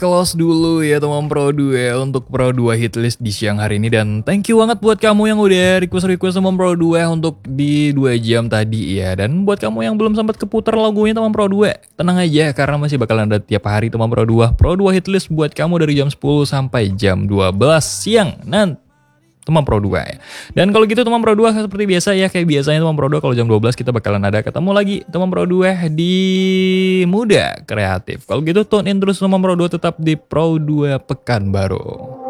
close dulu ya teman Pro 2 untuk Pro 2 hitlist di siang hari ini. Dan thank you banget buat kamu yang udah request teman Pro 2 untuk di 2 jam tadi ya. Dan buat kamu yang belum sempat keputar lagunya teman Pro 2, tenang aja karena masih bakalan ada tiap hari teman Pro 2 hitlist buat kamu dari jam 10 sampai jam 12 siang nanti teman Pro 2 ya. Dan kalau gitu teman Pro 2 seperti biasa ya, kayak biasanya teman Pro 2 kalau jam 12 kita bakalan ada ketemu lagi teman Pro 2 di Muda Kreatif. Kalau gitu tune in terus teman Pro 2 tetap di Pro 2 Pekanbaru.